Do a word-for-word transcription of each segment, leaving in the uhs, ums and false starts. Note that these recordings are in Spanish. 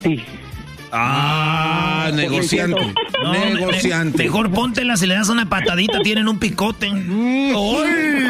Sí. Ah, ah negociante. No, negociante. Me, mejor póntela, si le das una patadita, tienen un picote. Mm. Oh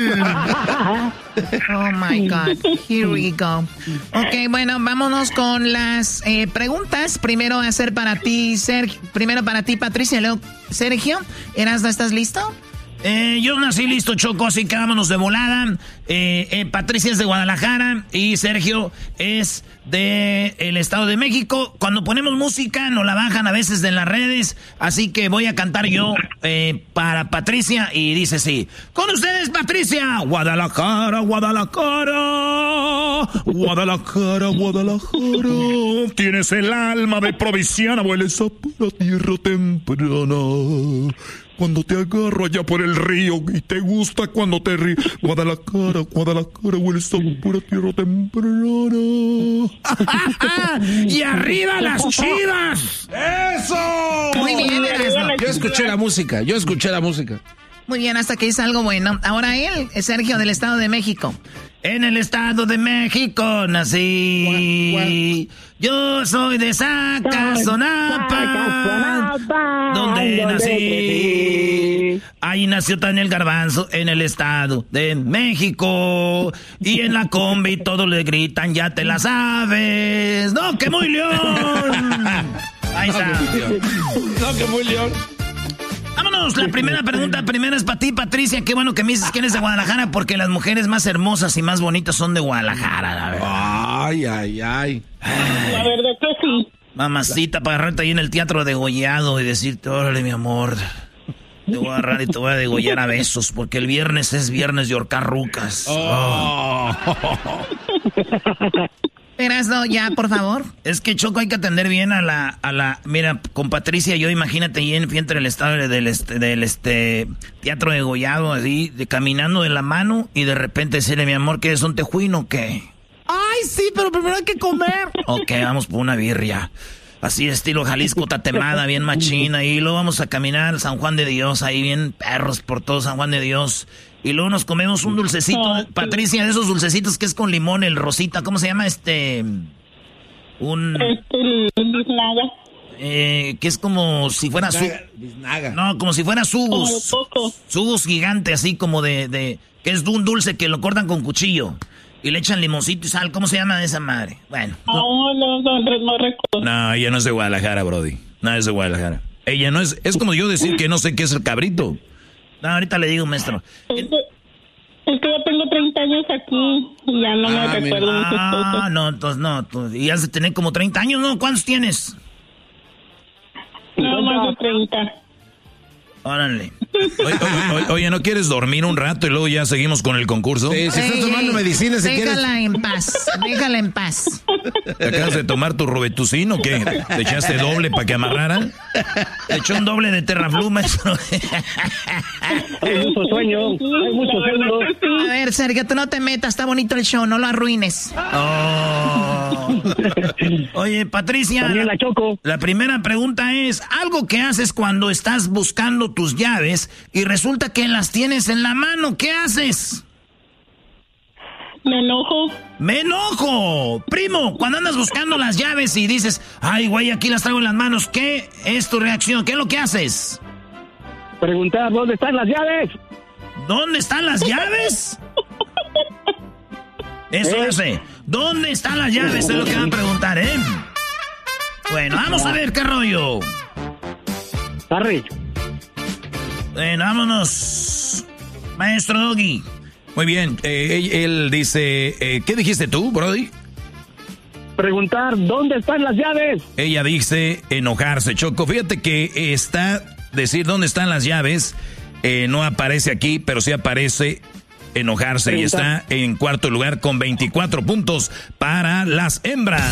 my God. Here we go. Ok, bueno, vámonos con las eh, preguntas. Primero va a ser para ti, Sergio. Primero para ti, Patricia. Luego, Sergio. Erasmo, ¿estás listo? Eh, yo nací listo, Choco, así que vámonos de volada. Eh, eh, Patricia es de Guadalajara y Sergio es de el Estado de México. Cuando ponemos música nos la bajan a veces de las redes, así que voy a cantar yo eh, para Patricia y dice así. Con ustedes, Patricia. Guadalajara, Guadalajara, Guadalajara, Guadalajara. Tienes el alma de provinciana, hueles a pura tierra temprana. Cuando te agarro allá por el río y te gusta cuando te río. Guadalajara, Guadalajara, hueles a pura tierra temprana. ¡Y arriba las Chivas! ¡Eso! Muy bien, Erasmo. Yo escuché la música, yo escuché la música. Muy bien, hasta que dice algo bueno. Ahora él, Sergio, del Estado de México. En el Estado de México nací. Yo soy de Zacazonapa, donde nací. Ahí nació Daniel Garbanzo, en el Estado de México. Y en la combi todos le gritan, ya te la sabes. ¡No, que muy león! Ahí está. No, que muy león. Vámonos, la primera pregunta, primero es para ti, Patricia. Qué bueno que me dices que eres de Guadalajara, porque las mujeres más hermosas y más bonitas son de Guadalajara, la verdad. Ay, ay, ay. La verdad que sí. Mamacita, para agarrarte ahí en el teatro degollado y decirte, órale, mi amor, te voy a agarrar y te voy a degollar a besos, porque el viernes es viernes de horcar rucas. Oh. Oh. Erasmo, ya, por favor. Es que, Choco, hay que atender bien a la, a la, mira, con Patricia, yo imagínate ahí en frente del estado del este, del este teatro degollado, así, de, caminando de la mano, y de repente decirle, mi amor, ¿qué es un tejuino o qué? Ay, sí, pero primero hay que comer. Ok, vamos por una birria. Así estilo Jalisco tatemada, bien machina, y luego vamos a caminar San Juan de Dios, ahí bien perros por todo San Juan de Dios. Y luego nos comemos un dulcecito, Patricia, de esos dulcecitos que es con limón, el rosita, ¿cómo se llama este? Un... Biznaga. Eh, que es como si fuera su... No, como si fuera subus. Subus gigante, así como de, de... que es un dulce que lo cortan con cuchillo. Y le echan limoncito y sal. ¿Cómo se llama esa madre? Bueno. No, no, no, no, no recuerdo. No, ella no es de Guadalajara, Brody. No es de Guadalajara. Ella no es... Es como yo decir que no sé qué es el cabrito. No, ahorita le digo, maestro. Es que, es que yo tengo treinta años aquí y ya no ah, me recuerdo muchas cosas. Ah, no, entonces no. Tú, y has de tener como treinta años, ¿no? ¿Cuántos tienes? No, más de treinta. Órale. Oye, oye, oye, ¿no quieres dormir un rato y luego ya seguimos con el concurso? Sí, si estás tomando medicina, si quieres... Déjala en paz, déjala en paz. ¿Te acabas de tomar tu Robetucin o qué? ¿Te echaste doble para que amarrara? ¿Te echó un doble de Terraflum, maestro? Hay mucho sueño, hay mucho sueño. A ver, Sergio, tú no te metas, está bonito el show, no lo arruines. Oh. Oye, Patricia, también la choco. La primera pregunta es, algo que haces cuando estás buscando tus llaves y resulta que las tienes en la mano, ¿qué haces? Me enojo. ¡Me enojo! Primo, cuando andas buscando las llaves y dices, ay, güey, aquí las traigo en las manos, ¿qué es tu reacción? ¿Qué es lo que haces? Preguntar, ¿dónde están las llaves? ¿Dónde están las llaves? Eso ¿Eh? hace. ¿Dónde están las llaves? Es lo que van a preguntar, ¿eh? Bueno, vamos a ver qué rollo. Harry. Bueno, vámonos. Maestro Doggy. Muy bien, eh, él, él dice, eh, ¿qué dijiste tú, Brody? Preguntar, ¿dónde están las llaves? Ella dice enojarse, Choco. Fíjate que está, decir dónde están las llaves, eh, no aparece aquí, pero sí aparece enojarse. Preguntar. Y está en cuarto lugar con veinticuatro puntos para las hembras.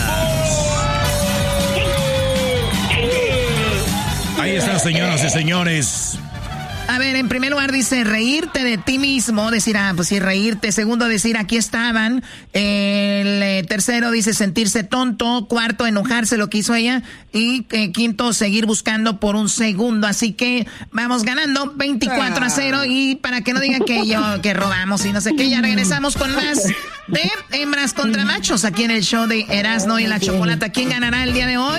Ahí está, señoras y señores. A ver, en primer lugar dice reírte de ti mismo, decir, ah, pues sí, reírte. Segundo, decir aquí estaban. El eh, tercero dice sentirse tonto. Cuarto, enojarse, lo que hizo ella. Y eh, quinto, seguir buscando por un segundo. Así que vamos ganando veinticuatro a cero. Y para que no digan que yo, que robamos y no sé qué, ya regresamos con más de hembras contra machos aquí en el show de Erasmo y la Chocolata. ¿Quién ganará el día de hoy?